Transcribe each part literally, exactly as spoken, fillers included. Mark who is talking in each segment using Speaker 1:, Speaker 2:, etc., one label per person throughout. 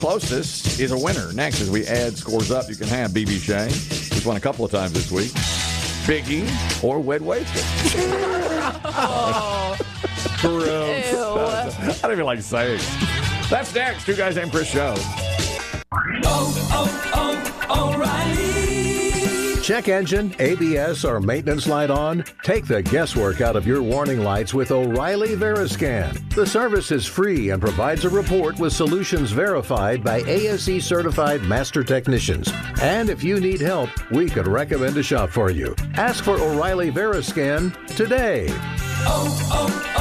Speaker 1: Closest is a winner. Next, as we add scores up, you can have B B Shane, who's won a couple of times this week, Biggie, or Wed Wasted.
Speaker 2: Oh,
Speaker 1: gross. I don't even like saying it. That's next. Two Guys Named Chris show.
Speaker 3: Oh, oh, oh, O'Reilly.
Speaker 4: Check engine, A B S, or maintenance light on? Take the guesswork out of your warning lights with O'Reilly Veriscan. The service is free and provides a report with solutions verified by A S E certified master technicians. And if you need help, we could recommend a shop for you. Ask for O'Reilly Veriscan today.
Speaker 3: Oh,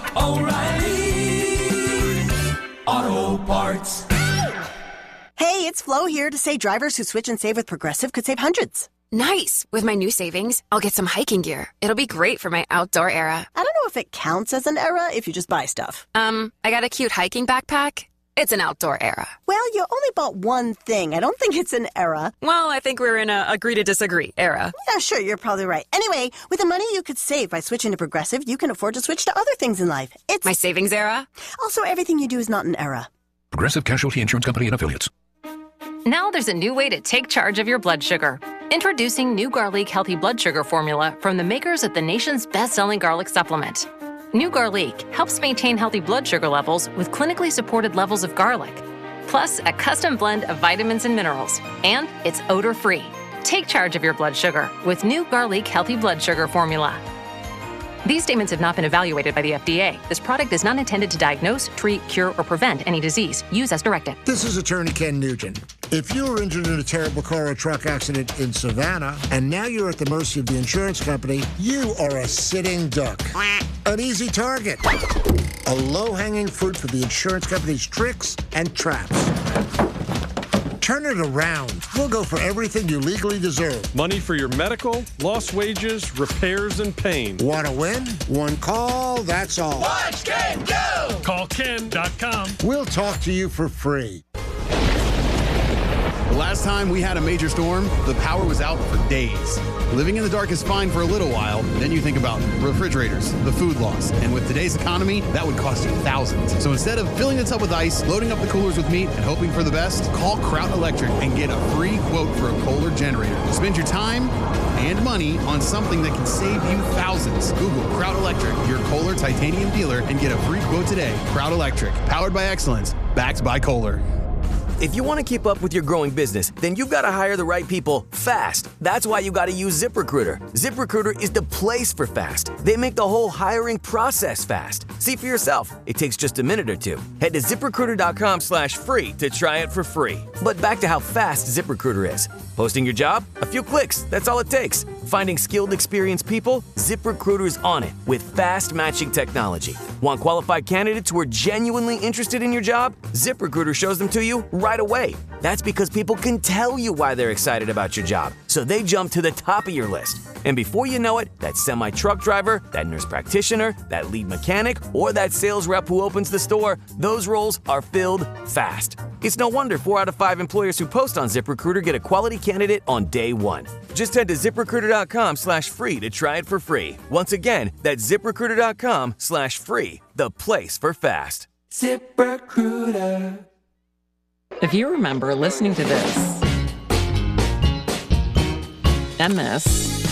Speaker 3: oh, oh, O'Reilly Auto Parts.
Speaker 5: Hey, it's Flo here to say drivers who switch and save with Progressive could save hundreds.
Speaker 6: Nice. With my new savings, I'll get some hiking gear. It'll be great for my outdoor era.
Speaker 5: I don't know if it counts as an era if you just buy stuff.
Speaker 6: Um, I got a cute hiking backpack. It's an outdoor era.
Speaker 5: Well, you only bought one thing. I don't think it's an era.
Speaker 6: Well, I think we're in a agree to disagree era.
Speaker 5: Yeah, sure, you're probably right. Anyway, with the money you could save by switching to Progressive, you can afford to switch to other things in life. It's
Speaker 6: my savings era.
Speaker 5: Also, everything you do is not an era.
Speaker 7: Progressive Casualty Insurance Company and Affiliates.
Speaker 8: Now there's a new way to take charge of your blood sugar. Introducing New Garlic Healthy Blood Sugar Formula from the makers of the nation's best-selling garlic supplement. New Garlic helps maintain healthy blood sugar levels with clinically supported levels of garlic, plus a custom blend of vitamins and minerals. And it's odor-free. Take charge of your blood sugar with New Garlic Healthy Blood Sugar Formula. These statements have not been evaluated by the F D A. This product is not intended to diagnose, treat, cure, or prevent any disease. Use as directed.
Speaker 9: This is Attorney Ken Nugent. If you were injured in a terrible car or truck accident in Savannah, and now you're at the mercy of the insurance company, you are a sitting duck. An easy target. A low-hanging fruit for the insurance company's tricks and traps. Turn it around. We'll go for everything you legally deserve.
Speaker 10: Money for your medical, lost wages, repairs, and pain.
Speaker 9: Want to win? One call, that's all.
Speaker 3: Watch Ken go!
Speaker 10: Call Ken dot com.
Speaker 9: We'll talk to you for free.
Speaker 11: The last time we had a major storm, the power was out for days. Living in the dark is fine for a little while, then you think about refrigerators, the food loss, and with today's economy, that would cost you thousands. So instead of filling the tub with ice, loading up the coolers with meat, and hoping for the best, call Kraut Electric and get a free quote for a Kohler generator. Spend your time and money on something that can save you thousands. Google Kraut Electric, your Kohler titanium dealer, and get a free quote today. Kraut Electric, powered by excellence, backed by Kohler.
Speaker 12: If you want to keep up with your growing business, then you've got to hire the right people fast. That's why you got to use ZipRecruiter. ZipRecruiter is the place for fast. They make the whole hiring process fast. See for yourself. It takes just a minute or two. Head to ZipRecruiter.com slash free to try it for free. But back to how fast ZipRecruiter is. Posting your job? A few clicks. That's all it takes. Finding skilled, experienced people? ZipRecruiter's on it with fast matching technology. Want qualified candidates who are genuinely interested in your job? ZipRecruiter shows them to you right away. That's because people can tell you why they're excited about your job, so they jump to the top of your list. And before you know it, that semi-truck driver, that nurse practitioner, that lead mechanic, or that sales rep who opens the store, those roles are filled fast. It's no wonder four out of five employers who post on ZipRecruiter get a quality candidate on day one. Just head to ZipRecruiter.com slash free to try it for free. Once again, that's ZipRecruiter.com slash free, the place for fast.
Speaker 3: ZipRecruiter.
Speaker 8: If you remember listening to this and this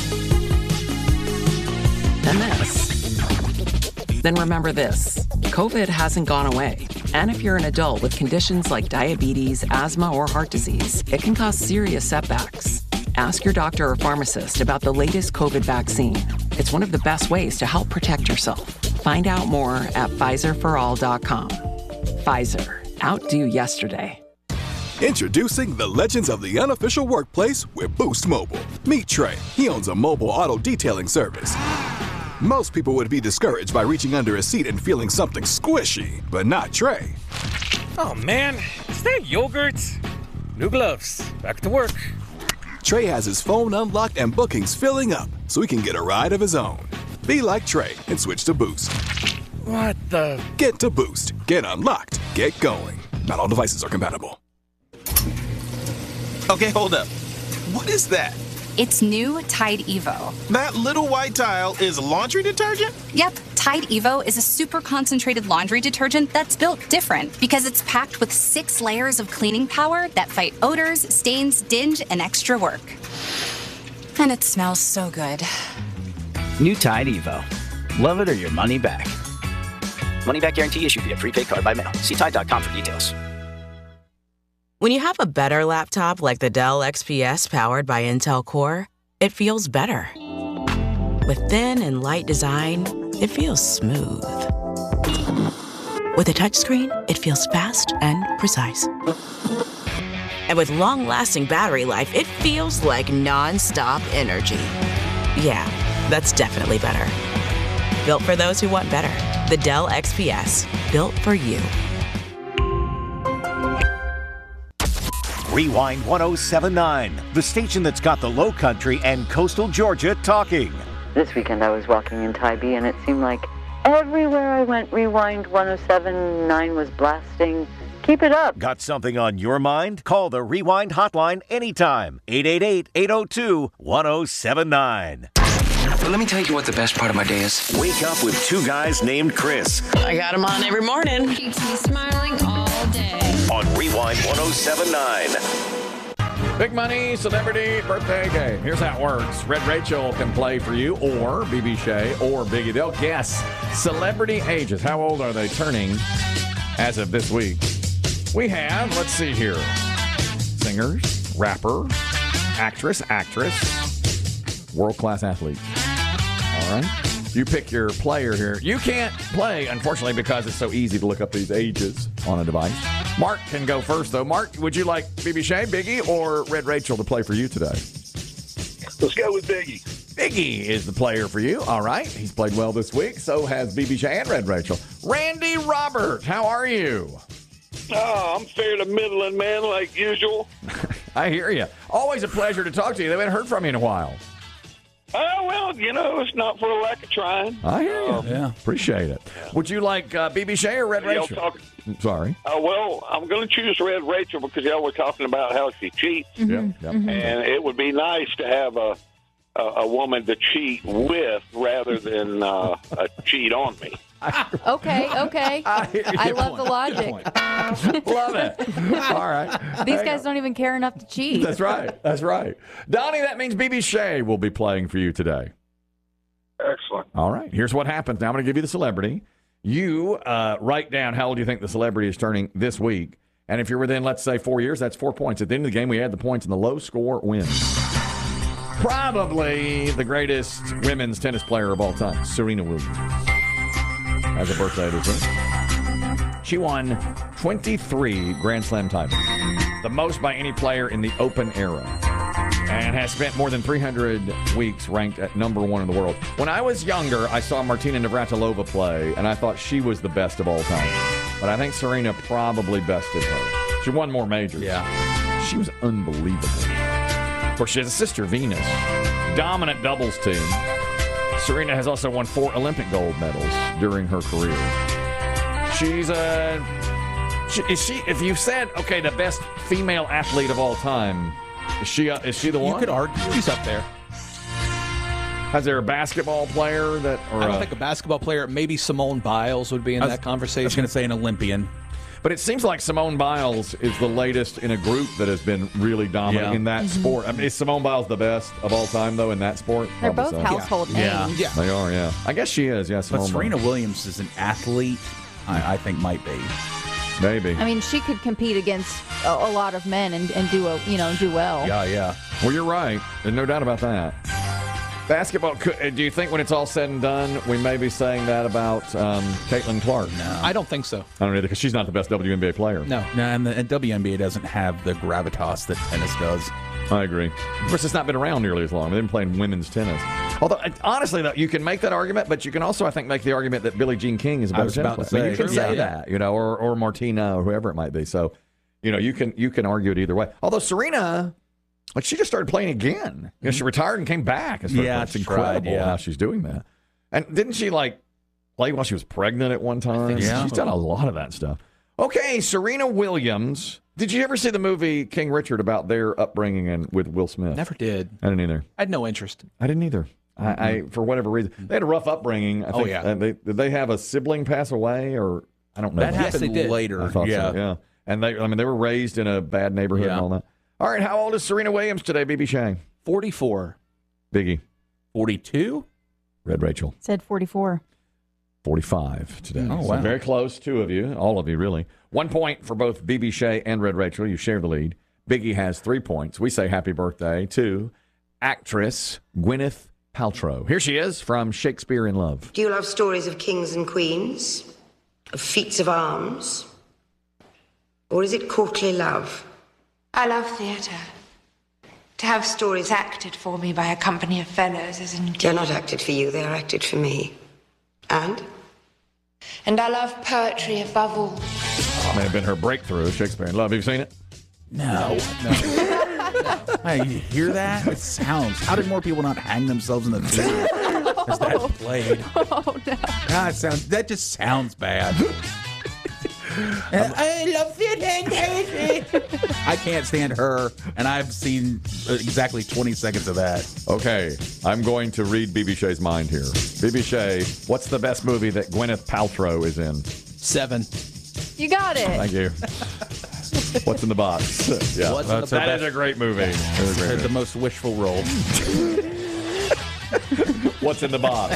Speaker 8: and this, then remember this. COVID hasn't gone away. And if you're an adult with conditions like diabetes, asthma, or heart disease, it can cause serious setbacks. Ask your doctor or pharmacist about the latest COVID vaccine. It's one of the best ways to help protect yourself. Find out more at Pfizer for all dot com. Pfizer. Outdo yesterday.
Speaker 13: Introducing the legends of the unofficial workplace with Boost Mobile. Meet Trey. He owns a mobile auto detailing service. Most people would be discouraged by reaching under a seat and feeling something squishy, but not Trey.
Speaker 14: Oh man, is that yogurt? New gloves. Back to work.
Speaker 13: Trey has his phone unlocked and bookings filling up, so he can get a ride of his own. Be like Trey and switch to Boost.
Speaker 14: What the?
Speaker 13: Get to Boost. Get unlocked. Get going. Not all devices are compatible.
Speaker 15: Okay, hold up. What is that?
Speaker 16: It's new Tide Evo.
Speaker 15: That little white tile is laundry detergent?
Speaker 16: Yep,
Speaker 2: Tide Evo is a super concentrated laundry detergent that's built different because it's packed with six layers of cleaning power that fight odors, stains, dinge, and extra work. And it smells so good.
Speaker 16: New Tide Evo. Love it or your money back. Money back guarantee issued via prepaid card by mail. See Tide dot com for details.
Speaker 17: When you have a better laptop like the Dell X P S powered by Intel Core, it feels better. With thin and light design, it feels smooth. With a touchscreen, it feels fast and precise. And with long-lasting battery life, it feels like non-stop energy. Yeah, that's definitely better. Built for those who want better. The Dell X P S. Built for you.
Speaker 18: Rewind one oh seven point nine, the station that's got the Low Country and coastal Georgia talking.
Speaker 19: This weekend I was walking in Tybee and it seemed like everywhere I went, Rewind one oh seven point nine was blasting. Keep it up.
Speaker 18: Got something on your mind? Call the Rewind hotline anytime. eight eight eight, eight oh two, one oh seven nine.
Speaker 15: Let me tell you what the best part of my day is.
Speaker 18: Wake up with two guys named Chris.
Speaker 17: I got him on every morning.
Speaker 20: Keeps me smiling all day.
Speaker 18: On Rewind one oh seven point nine.
Speaker 1: Big money celebrity birthday game. Here's how it works. Red Rachel can play for you, or B B Shea, or Biggie. They'll guess celebrity ages. How old are they turning as of this week? We have, let's see here, singers, rapper, actress, actress, world-class athlete. All right? You pick your player here. You can't play, unfortunately, because it's so easy to look up these ages on a device. Mark can go first, though. Mark, would you like B B Shea, Biggie, or Red Rachel to play for you today?
Speaker 21: Let's go with Biggie.
Speaker 1: Biggie is the player for you. All right. He's played well this week. So has B B Shea and Red Rachel. Randy Robert, how are you?
Speaker 21: Oh, I'm fairly middling, man, like usual.
Speaker 1: I hear you. Always a pleasure to talk to you. They haven't heard from you in a while.
Speaker 21: Oh, well, you know, it's not for a lack of trying.
Speaker 1: I hear you.
Speaker 21: Uh,
Speaker 1: yeah. Appreciate it. Would you like uh, B B Shea or Red Rachel?
Speaker 21: Talk-
Speaker 1: Sorry.
Speaker 21: Uh, well, I'm going to choose Red Rachel because y'all were talking about how she cheats.
Speaker 1: Mm-hmm. Yep, yep. Mm-hmm.
Speaker 21: And it would be nice to have a a, a woman to cheat with rather than uh, a cheat on me.
Speaker 22: Okay, okay. I, I love the logic.
Speaker 1: Love it. All right.
Speaker 22: These
Speaker 1: Hang
Speaker 22: guys
Speaker 1: on.
Speaker 22: don't even care enough to cheat.
Speaker 1: That's right. That's right. Donnie, that means B B Shea will be playing for you today.
Speaker 21: Excellent.
Speaker 1: All right. Here's what happens. Now I'm going to give you the celebrity. You uh, write down how old you think the celebrity is turning this week. And if you're within, let's say, four years, that's four points. At the end of the game, we add the points, and the low score wins. Probably the greatest women's tennis player of all time, Serena Williams, has a birthday this week. She won twenty-three Grand Slam titles, the most by any player in the Open era, and has spent more than three hundred weeks ranked at number one in the world. When I was younger, I saw Martina Navratilova play, and I thought she was the best of all time. But I think Serena probably bested her. She won more majors.
Speaker 23: Yeah.
Speaker 1: She was unbelievable. Of course, she has a sister, Venus. Dominant doubles team. Serena has also won four Olympic gold medals during her career. She's a... She, is she? If you said, okay, the best female athlete of all time, is she uh, is she the one?
Speaker 23: You could argue she's up there.
Speaker 1: Has there a basketball player that? Or
Speaker 23: I don't
Speaker 1: a,
Speaker 23: think a basketball player. Maybe Simone Biles would be in
Speaker 1: I was,
Speaker 23: that conversation.
Speaker 1: I was
Speaker 23: going to say an Olympian.
Speaker 1: But it seems like Simone Biles is the latest in a group that has been really dominant
Speaker 23: Yeah.
Speaker 1: in that
Speaker 22: Mm-hmm.
Speaker 1: sport. I mean, is Simone Biles the best of all time, though, in that sport?
Speaker 22: They're
Speaker 1: Probably
Speaker 22: both
Speaker 1: so.
Speaker 22: household
Speaker 23: Yeah.
Speaker 22: names.
Speaker 23: Yeah.
Speaker 1: They are, yeah. I guess she is, yeah, Simone
Speaker 23: But Serena
Speaker 1: Biles.
Speaker 23: Williams is an athlete. I, I think might be.
Speaker 1: Maybe.
Speaker 22: I mean, she could compete against a, a lot of men and, and do a, you know do well.
Speaker 23: Yeah, yeah.
Speaker 1: Well, you're right. There's no doubt about that. Basketball, could- do you think when it's all said and done, we may be saying that about um, Caitlin Clark?
Speaker 23: No, I don't think so.
Speaker 1: I don't either, because she's not the best W N B A player.
Speaker 23: No, no, and the and W N B A doesn't have the gravitas that tennis does.
Speaker 1: I agree. Of course, it's not been around nearly as long. They've been playing women's tennis. Although, uh, honestly, though, you can make that argument, but you can also, I think, make the argument that Billie Jean King is a
Speaker 23: I
Speaker 1: better
Speaker 23: was
Speaker 1: tennis
Speaker 23: about to
Speaker 1: player. I mean, you
Speaker 23: say,
Speaker 1: can
Speaker 23: yeah,
Speaker 1: say
Speaker 23: yeah.
Speaker 1: that, you know, or, or Martina or whoever it might be. So, you know, you can you can argue it either way. Although Serena, like, she just started playing again. You know, she retired and came back. It's
Speaker 23: Yeah,
Speaker 1: it's
Speaker 23: she
Speaker 1: incredible
Speaker 23: tried, yeah.
Speaker 1: how she's doing that. And didn't she, like, play while she was pregnant at one time?
Speaker 23: Yeah.
Speaker 1: She's done a lot of that stuff. Okay, Serena Williams. Did you ever see the movie King Richard about their upbringing and with Will Smith?
Speaker 23: Never did.
Speaker 1: I didn't either.
Speaker 23: I had no interest.
Speaker 1: I didn't either. I, I for whatever reason, they had a rough upbringing. I think,
Speaker 23: Oh, yeah.
Speaker 1: uh, they, did they have a sibling pass away, or I don't know.
Speaker 23: That happened
Speaker 1: Yes, they did.
Speaker 23: later.
Speaker 1: I thought
Speaker 23: Yeah.
Speaker 1: so, yeah. And they, I mean, they were raised in a bad neighborhood
Speaker 23: Yeah.
Speaker 1: and all that. All right, how old is Serena Williams today, B B Shane?
Speaker 23: forty-four.
Speaker 1: Biggie.
Speaker 23: forty-two?
Speaker 1: Red Rachel.
Speaker 22: Said forty-four.
Speaker 1: forty-five today.
Speaker 23: Oh,
Speaker 1: So
Speaker 23: wow.
Speaker 1: very close, two of you, all of you, really. One point for both B B Shea and Red Rachel. You share the lead. Biggie has three points. We say happy birthday to actress Gwyneth Paltrow. Here she is from Shakespeare in Love.
Speaker 4: Do you love stories of kings and queens? Of feats of arms? Or is it courtly love?
Speaker 5: I love theatre. To have stories acted for me by a company of fellows is indeed.
Speaker 4: They're not acted for you, they are acted for me. And?
Speaker 5: And I love poetry above all.
Speaker 1: May have been her breakthrough, Shakespeare in Love. Have you seen it?
Speaker 23: No. no. Hey, you hear that? It sounds. How did more people not hang themselves in the theater as that played?
Speaker 22: Oh, no.
Speaker 23: God, it sounds, that just sounds bad. I love theater and poetry. I can't stand her, and I've seen exactly twenty seconds of that.
Speaker 1: Okay, I'm going to read B B Shea's mind here. B B Shea, what's the best movie that Gwyneth Paltrow is in?
Speaker 23: Seven.
Speaker 22: You got it.
Speaker 1: Thank you. What's in the box? Yeah,
Speaker 23: What's in the
Speaker 1: that
Speaker 23: box?
Speaker 1: is a great movie. That is a great
Speaker 23: The
Speaker 1: movie.
Speaker 23: most wishful role.
Speaker 1: What's in the box?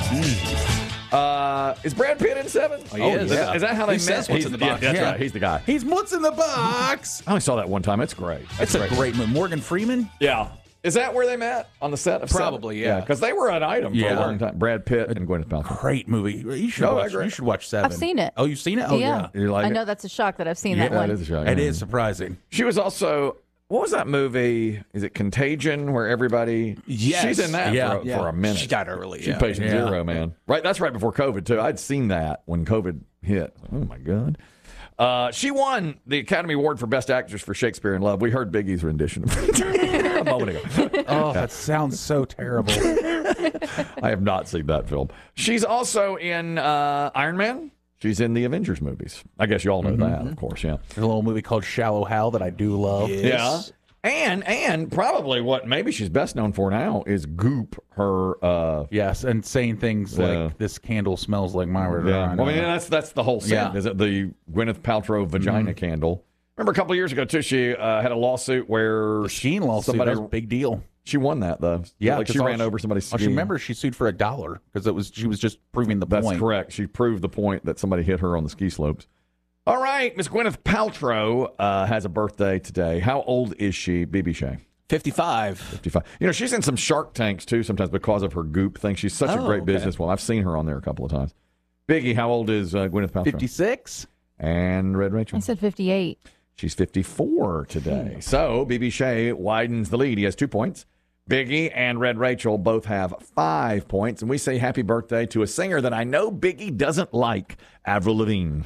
Speaker 1: Uh, is Brad Pitt in Seven?
Speaker 23: Oh, he is.
Speaker 1: Is, is that how they
Speaker 23: He
Speaker 1: met?
Speaker 23: says what's
Speaker 1: He's-
Speaker 23: in the box.
Speaker 1: Yeah, that's
Speaker 23: Yeah.
Speaker 1: right. He's the guy.
Speaker 23: He's what's in the box.
Speaker 1: I only saw that one time. It's great.
Speaker 23: It's a great movie. Morgan Freeman?
Speaker 1: Yeah. Is that where they met? On the set of Seven?
Speaker 23: Probably, yeah.
Speaker 1: Because they were an item for
Speaker 23: Yeah.
Speaker 1: a long time. Brad Pitt and Gwyneth Paltrow.
Speaker 23: Great movie. You should,
Speaker 1: No, I
Speaker 23: watch,
Speaker 1: agree.
Speaker 23: you should watch Seven.
Speaker 22: I've seen it.
Speaker 23: Oh, you've seen it? Oh, yeah.
Speaker 1: You like
Speaker 22: I
Speaker 1: it?
Speaker 22: know that's a shock that I've seen
Speaker 1: Yeah,
Speaker 22: that one.
Speaker 1: that is a shock.
Speaker 23: It
Speaker 1: Yeah.
Speaker 23: is surprising.
Speaker 1: She was also, what was that movie? Is it Contagion, where everybody?
Speaker 23: Yes.
Speaker 1: She's in that
Speaker 23: Yeah.
Speaker 1: for, a,
Speaker 23: Yeah.
Speaker 1: for a minute.
Speaker 23: She died early,
Speaker 1: She
Speaker 23: yeah.
Speaker 1: Patient
Speaker 23: Yeah.
Speaker 1: Zero, man. Right, that's right before COVID too. I'd seen that when COVID hit. Oh my god. Uh, she won the Academy Award for Best Actress for Shakespeare in Love. We heard Biggie's rendition of it a moment ago.
Speaker 23: Oh, that sounds so terrible.
Speaker 1: I have not seen that film. She's also in uh, Iron Man. She's in the Avengers movies. I guess you all know that, of course. Yeah.
Speaker 23: There's a little movie called Shallow Hal that I do love.
Speaker 1: Yeah. And and probably what maybe she's best known for now is Goop, her uh
Speaker 23: Yes, and saying things
Speaker 1: Yeah.
Speaker 23: like "This candle smells like my vagina."
Speaker 1: yeah. Well, I mean that's that's the whole scene.
Speaker 23: Yeah.
Speaker 1: Is it the Gwyneth Paltrow vagina candle? Remember a couple of years ago too, she uh, had a lawsuit where
Speaker 23: The Sheen lawsuit,
Speaker 1: somebody
Speaker 23: that was a big deal.
Speaker 1: She won that though.
Speaker 23: Yeah,
Speaker 1: like she
Speaker 23: 'cause all
Speaker 1: ran
Speaker 23: she-
Speaker 1: over somebody's.
Speaker 23: Oh, she
Speaker 1: ski.
Speaker 23: remember she sued for a dollar because it was she was just proving the
Speaker 1: That's
Speaker 23: point.
Speaker 1: correct. She proved the point that somebody hit her on the ski slopes. All right, Miss Gwyneth Paltrow uh, has a birthday today. How old is she, B B Shea?
Speaker 23: fifty-five.
Speaker 1: fifty-five. You know, she's in some Shark Tanks, too, sometimes because of her Goop thing. She's such a
Speaker 23: Oh,
Speaker 1: great
Speaker 23: okay.
Speaker 1: businesswoman. I've seen her on there a couple of times. Biggie, how old is uh, Gwyneth Paltrow?
Speaker 23: fifty-six.
Speaker 1: And Red Rachel?
Speaker 22: I said fifty-eight.
Speaker 1: She's fifty-four today. So B B Shea widens the lead. He has two points. Biggie and Red Rachel both have five points. And we say happy birthday to a singer that I know Biggie doesn't like, Avril Lavigne.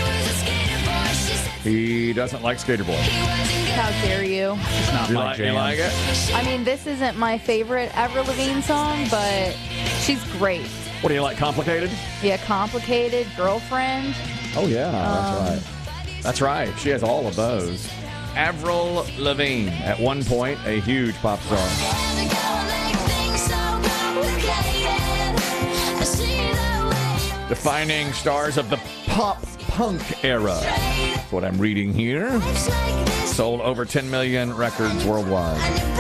Speaker 1: He doesn't like Skater Boy.
Speaker 22: How dare you?
Speaker 23: It's not
Speaker 1: You
Speaker 23: my
Speaker 1: like,
Speaker 23: jam.
Speaker 1: you like it?
Speaker 22: I mean, this isn't my favorite Avril Lavigne song, but she's great.
Speaker 1: What do you like, Complicated?
Speaker 22: Yeah, Complicated, Girlfriend.
Speaker 1: Oh, yeah,
Speaker 22: Um,
Speaker 1: that's right. That's right. She has all of those. Avril Lavigne, at one point, a huge pop star. Defining stars of the pop punk era. That's what I'm reading here. Sold over ten million records worldwide.